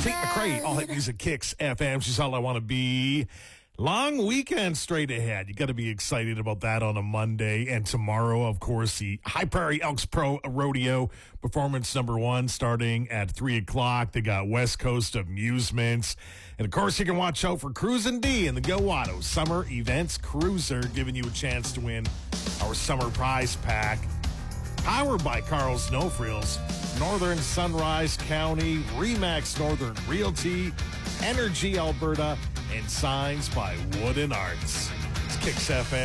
Tate McRae, All Hit Music Kicks FM. She's All I Want to Be. Long weekend straight ahead. You got to be excited about that on a Monday. And tomorrow, of course, the High Prairie Elks Pro Rodeo performance number 1 starting at 3 o'clock. They got West Coast Amusements. And, of course, you can watch out for Cruisin' D and the Go Auto Summer Events Cruiser, giving you a chance to win our summer prize pack. Powered by Carl Snowfrills, Northern Sunrise County, Remax Northern Realty, Energy Alberta, and signs by Wooden Arts. It's Kicks FM.